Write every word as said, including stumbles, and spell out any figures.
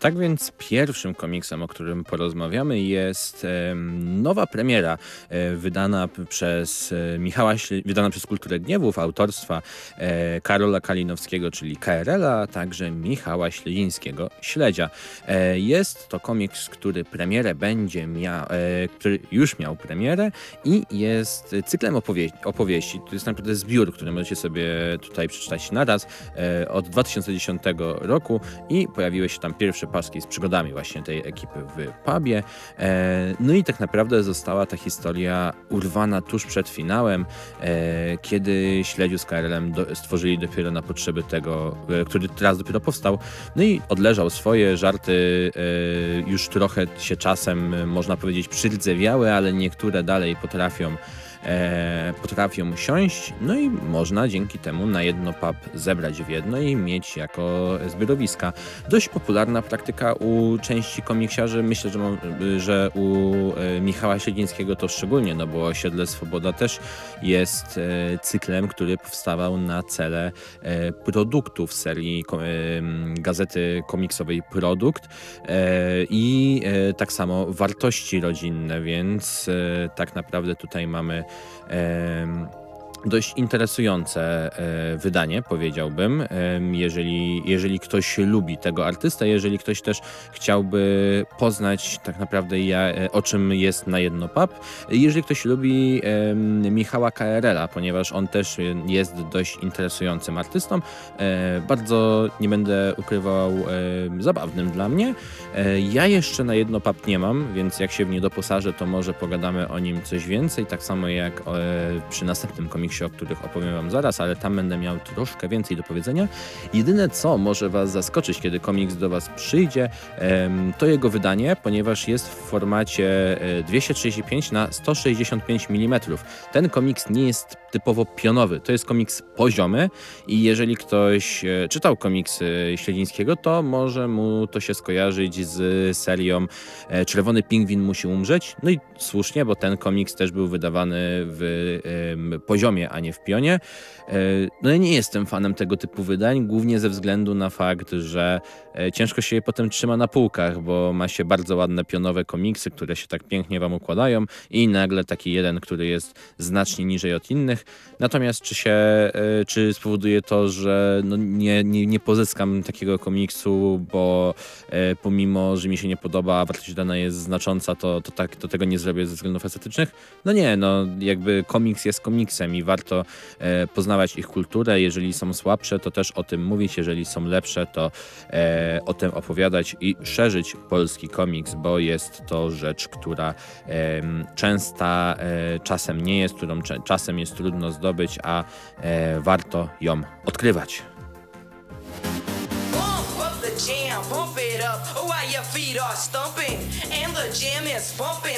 Tak więc pierwszym komiksem, o którym porozmawiamy, jest e, nowa premiera e, wydana p- przez e, Michała, Śle- wydana przez Kulturę Gniewów, autorstwa e, Karola Kalinowskiego, czyli K R L a, a także Michała Śledzińskiego, Śledzia. E, jest to komiks, który premierę będzie miał, e, który już miał premierę i jest cyklem opowie- opowieści. To jest naprawdę zbiór, który możecie sobie tutaj przeczytać naraz e, od dwa tysiące dziesiątego roku i pojawiły się tam pierwsze paski z przygodami właśnie tej ekipy w pubie. E, no i tak naprawdę została ta historia urwana tuż przed finałem, e, kiedy Śledziu z K R L em do, stworzyli dopiero na potrzeby tego, e, który teraz dopiero powstał. No i odleżał swoje żarty, e, już trochę się czasem, e, można powiedzieć, przyrdzewiały, ale niektóre dalej potrafią E, potrafią siąść, no i można dzięki temu na jedno pub zebrać w jedno i mieć jako zbiorowiska. Dość popularna praktyka u części komiksiarzy, myślę, że, mam, że u e, Michała Śledzińskiego to szczególnie, no bo Osiedle Swoboda też jest e, cyklem, który powstawał na cele e, produktów serii ko- e, gazety komiksowej Produkt e, i e, tak samo wartości rodzinne, więc e, tak naprawdę tutaj mamy Em, dość interesujące e, wydanie, powiedziałbym, em, jeżeli, jeżeli ktoś lubi tego artystę, jeżeli ktoś też chciałby poznać tak naprawdę ja, e, o czym jest na jedno pub, jeżeli ktoś lubi em, Michała K R L a, ponieważ on też jest dość interesującym artystą, e, bardzo, nie będę ukrywał, e, zabawnym dla mnie. E, ja jeszcze na jedno pub nie mam, więc jak się w nie doposażę, to może pogadamy o nim coś więcej, tak samo jak e, przy następnym komiksie, o których opowiem wam zaraz, ale tam będę miał troszkę więcej do powiedzenia. Jedyne, co może was zaskoczyć, kiedy komiks do was przyjdzie, em, to jego wydanie, ponieważ jest w formacie e, dwieście trzydzieści pięć na sto sześćdziesiąt pięć milimetrów. Ten komiks nie jest typowo pionowy, to jest komiks poziomy i jeżeli ktoś e, czytał komiksy Śledzińskiego, to może mu to się skojarzyć z serią e, Czerwony Pingwin musi umrzeć. No i słusznie, bo ten komiks też był wydawany w em, poziomie, a nie w pionie. E, No ja nie jestem fanem tego typu wydań, głównie ze względu na fakt, że e, ciężko się je potem trzyma na półkach, bo ma się bardzo ładne pionowe komiksy, które się tak pięknie wam układają i nagle taki jeden, który jest znacznie niżej od innych. Natomiast czy się, e, czy spowoduje to, że no nie, nie, nie pozyskam takiego komiksu, bo e, pomimo, że mi się nie podoba, a wartość dana jest znacząca, to, to tak, to tego nie zrobię ze względów estetycznych? No nie, no jakby komiks jest komiksem i warto e, poznawać ich kulturę. Jeżeli są słabsze, to też o tym mówić. Jeżeli są lepsze, to e, o tym opowiadać i szerzyć polski komiks, bo jest to rzecz, która e, częsta e, czasem nie jest, którą cze- czasem jest trudno zdobyć, a e, warto ją odkrywać. Pump up the jam, pump it up while your feet are stumping, and the jam is pumping.